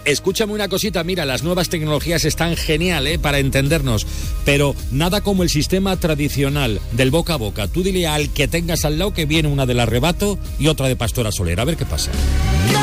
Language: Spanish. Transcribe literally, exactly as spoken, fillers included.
Escúchame una cosita, mira, las nuevas tecnologías están genial, ¿eh? Para entendernos, pero nada como el sistema tradicional del boca a boca. Tú dile al que tengas al lado que viene una del Arrebato y otra de Pastora Soler, a ver qué pasa.